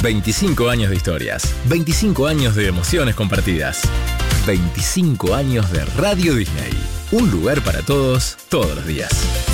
25 años de historias, 25 años de emociones compartidas, 25 años de Radio Disney. Un lugar para todos, todos los días.